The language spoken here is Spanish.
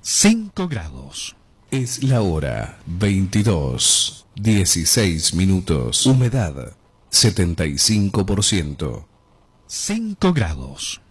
5 grados. Es la hora 22:16. Humedad 75%. 5 grados.